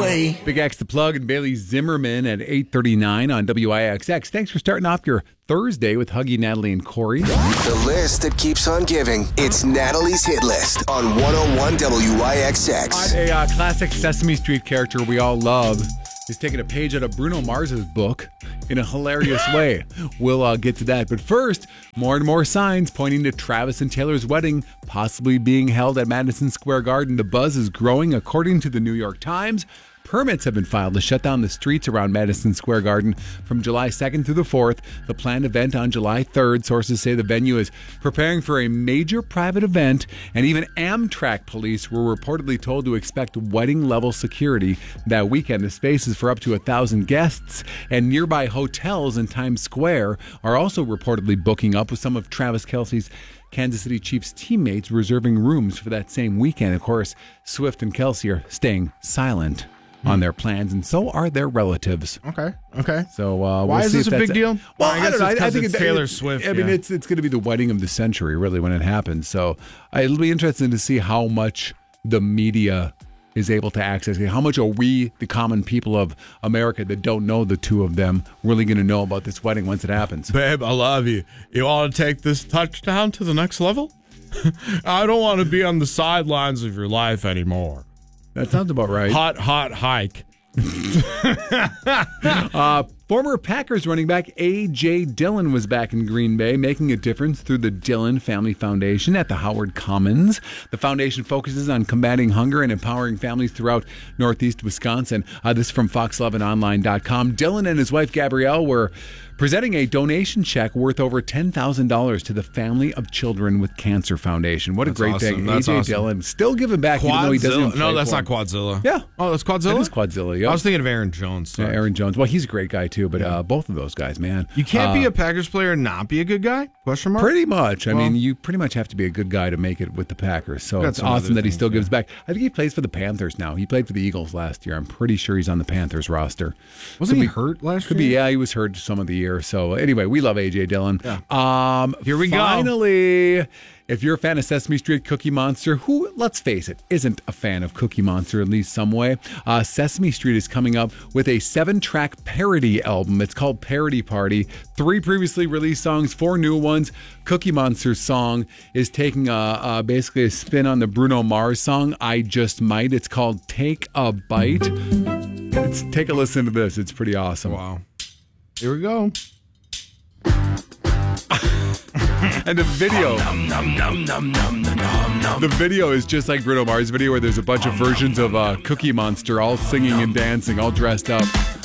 way. Big X the Plug and Bailey Zimmerman at 8:39 on WIXX. Thanks for starting off your Thursday with Huggy, Natalie, and Corey. The list that keeps on giving. It's Natalie's Hit List on 101 WIXX. A classic Sesame Street character we all love is taking a page out of Bruno Mars's book in a hilarious way. We'll get to that. But first, more and more signs pointing to Travis and Taylor's wedding possibly being held at Madison Square Garden. The buzz is growing, according to the New York Times. Permits have been filed to shut down the streets around Madison Square Garden from July 2nd through the 4th. The planned event on July 3rd. Sources say the venue is preparing for a major private event, and even Amtrak police were reportedly told to expect wedding-level security that weekend. The space is for up to 1,000 guests, and nearby hotels in Times Square are also reportedly booking up, with some of Travis Kelce's Kansas City Chiefs teammates reserving rooms for that same weekend. Of course, Swift and Kelce are staying silent on their plans, and so are their relatives. Okay. So why is this a big deal? Well, I don't know. I think it's Taylor Swift. I mean, it's going to be the wedding of the century, really, when it happens. So it'll be interesting to see how much the media is able to access it. How much are we, the common people of America that don't know the two of them, really going to know about this wedding once it happens? Babe, I love you. You want to take this touchdown to the next level? I don't want to be on the sidelines of your life anymore. That sounds about right. Hot hike. Former Packers running back A.J. Dillon was back in Green Bay, making a difference through the Dillon Family Foundation at the Howard Commons. The foundation focuses on combating hunger and empowering families throughout Northeast Wisconsin. This is from Fox11Online.com. Dillon and his wife Gabrielle were presenting a donation check worth over $10,000 to the Family of Children with Cancer Foundation. What a great thing. A.J. Dillon still giving back, even though he doesn't even play No, that's for not him. Quadzilla. Yeah. Oh, that's Quadzilla? It is Quadzilla, yeah. I was thinking of Aaron Jones. Yeah, Aaron Jones. Well, he's a great guy, too, but both of those guys, man. You can't be a Packers player and not be a good guy? Question mark? Pretty much. I mean, you pretty much have to be a good guy to make it with the Packers. So it's awesome that he still gives back. I think he plays for the Panthers now. He played for the Eagles last year. I'm pretty sure he's on the Panthers roster. Wasn't he hurt last year? Could be, yeah, he was hurt some of the year. So anyway, we love A.J. Dillon. Yeah. Here we go. Finally, if you're a fan of Sesame Street, Cookie Monster, who, let's face it, isn't a fan of Cookie Monster in at least some way, Sesame Street is coming up with a 7-track parody album. It's called Parody Party. 3 previously released songs, 4 new ones. Cookie Monster's song is taking basically a spin on the Bruno Mars song, I Just Might. It's called Take a Bite. Take a listen to this. It's pretty awesome. Wow. Here we go. And the video is just like Bruno Mars' video, where there's a bunch of versions of Cookie Monster all singing and dancing, all dressed up.